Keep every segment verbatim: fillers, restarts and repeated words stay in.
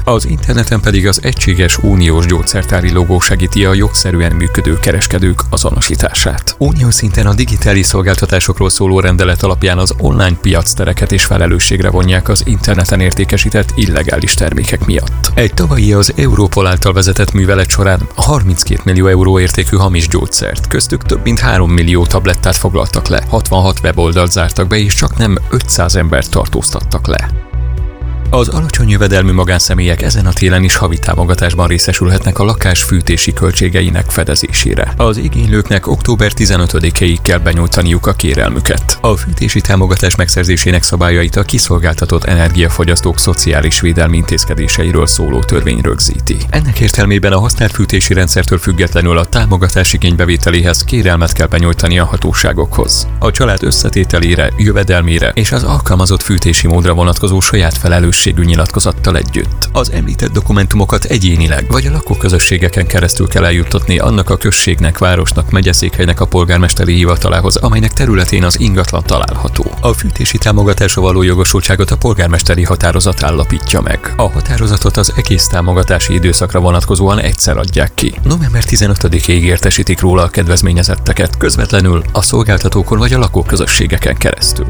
Az interneten pedig az egységes uniós gyógyszertári logó segíti a jogszerűen működő kereskedők azonosítását. Uniós szinten a digitális szolgáltatásokról szóló rendelet alapján az online piactereket és felelősségre vonják az interneten értékesített illegális termékek miatt. Egy tavalyi az Europol által vezetett művelet során harminckét millió euró értékű hamis gyógyszert, köztük több mint három millió tablettát foglaltak le, hatvanhat weboldalt zártak be és csak nem ötszáz embert tartóztattak le. Az alacsony jövedelmű magánszemélyek ezen a télen is havi támogatásban részesülhetnek a lakás fűtési költségeinek fedezésére. Az igénylőknek október tizenötödikéig kell benyújtaniuk a kérelmüket. A fűtési támogatás megszerzésének szabályait a kiszolgáltatott energiafogyasztók szociális védelmi intézkedéseiről szóló törvény rögzíti. Ennek értelmében a használt fűtési rendszertől függetlenül a támogatás igénybevételéhez kérelmet kell benyújtani a hatóságokhoz. A család összetételére, jövedelmére és az alkalmazott fűtési módra vonatkozó saját felelősség nyilatkozattal együtt. Az említett dokumentumokat egyénileg vagy a lakóközösségeken keresztül kell eljuttatni annak a községnek, városnak, megyeszékhelynek a polgármesteri hivatalához, amelynek területén az ingatlan található. A fűtési támogatásra való jogosultságot a polgármesteri határozat állapítja meg. A határozatot az egész támogatási időszakra vonatkozóan egyszer adják ki. november tizenötödikéig értesítik róla a kedvezményezetteket közvetlenül a szolgáltatókon vagy a lakóközösségeken keresztül.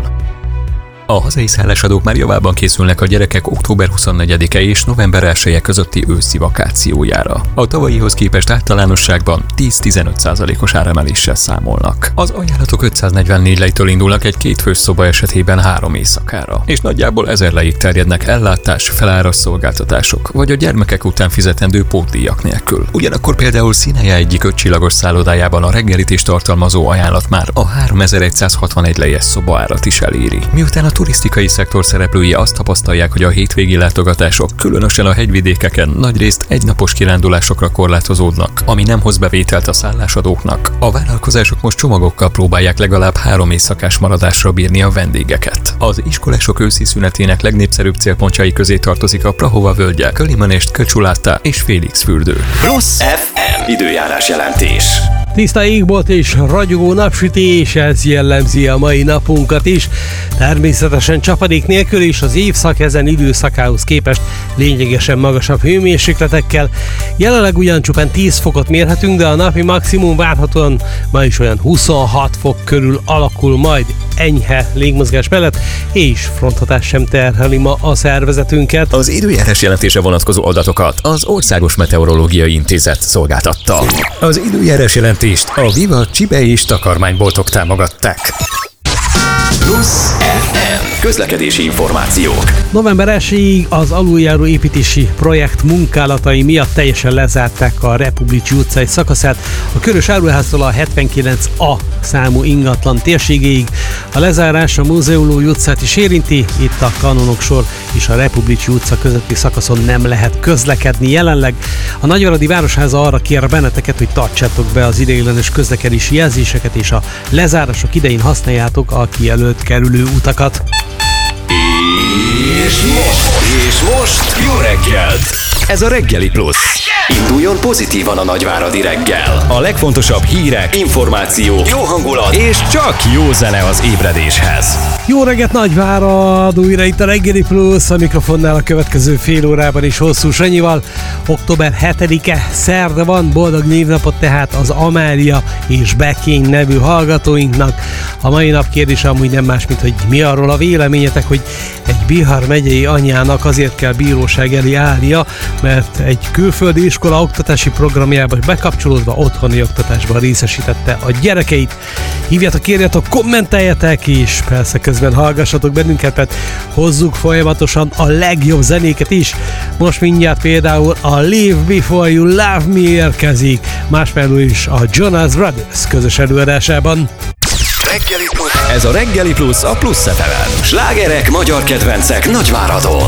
A hazai szállásadók már javában készülnek a gyerekek október huszonnegyedike és november elseje közötti őszi vakációjára. A tavalyihoz képest általánosságban tíz-tizenöt százalékos áremeléssel számolnak. Az ajánlatok ötszáznegyvennégy lejtől indulnak egy kétfős szoba esetében három éjszakára, és nagyjából ezer lejig terjednek ellátás, feláras szolgáltatások, vagy a gyermekek után fizetendő pótdíjak nélkül. Ugyanakkor például Színeje egyik ötcsillagos szállodájában a reggelit is tartalmazó ajánlat már a háromezer-százhatvanegy lejes szobaárat is eléri. Miután a turisztikai szektor szereplői azt tapasztalják, hogy a hétvégi látogatások, különösen a hegyvidékeken nagyrészt egynapos kirándulásokra korlátozódnak, ami nem hoz bevételt a szállásadóknak. A vállalkozások most csomagokkal próbálják legalább három éjszakás maradásra bírni a vendégeket. Az iskolások őszi szünetének legnépszerűbb célpontjai közé tartozik a Prahova völgye, Kölimanest, Köcsuláta és Félix fürdő. Plusz ef em időjárás jelentés. Tiszta égbolt és ragyogó napsütés, ez jellemzi a mai napunkat is. Természetesen csapadék nélkül is az évszak ezen időszakához képest lényegesen magasabb hőmérsékletekkel. Jelenleg ugyan csupán tíz fokot mérhetünk, de a napi maximum várhatóan ma is olyan huszonhat fok körül alakul majd, enyhe légmozgás mellett, és fronthatás sem terheli ma a szervezetünket. Az időjárás jelentése vonatkozó adatokat az Országos Meteorológiai Intézet szolgáltatta. Az időjárás jelentést a Viva csibe és takarmányboltok támogatták. Plusz ef em közlekedési információk. November elsejéig az aluljáró építési projekt munkálatai miatt teljesen lezárták a Republicsi utcai szakaszát, a Körös Áruháztól a hetvenkilenc A számú ingatlan térségéig. A lezárás a Múzeolói utcát is érinti, itt a Kanonok sor és a Republicsi utca közötti szakaszon nem lehet közlekedni jelenleg. A Nagyvaradi Városháza arra kér benneteket, hogy tartsátok be az ideiglenes közlekedési jelzéseket, és a lezárások idején használjátok a kijelölt kerülő utakat. És most, és most jó reggelt! Ez a Reggeli Plusz. Induljon pozitívan a nagyváradi reggel. A legfontosabb hírek, információk, jó hangulat és csak jó zene az ébredéshez. Jó reggelt, Nagyvárad! Újra itt a Reggeli Plusz, a mikrofonnál a következő fél órában is Hosszú Sanyival. október hetedike szerda van, boldog névnapot tehát az Amália és Bekény nevű hallgatóinknak. A mai nap kérdése amúgy nem más, mint hogy mi arról a véleményetek, hogy egy Bihar megyei anyának azért kell bíróság elé állnia, mert egy külföldi iskola oktatási programjába bekapcsolódva otthoni oktatásban részesítette a gyerekeit. Hívjatok, kérjatok, kommenteljetek, és persze közben hallgassatok bennünket, mert hozzuk folyamatosan a legjobb zenéket is. Most mindjárt például a Live Before You Love Me érkezik, másfelől is a Jonas Brothers közös előadásában. Reggeli Plusz. Ez a Reggeli Plusz a Plusz ef emen. Slágerek, magyar kedvencek Nagyváradon.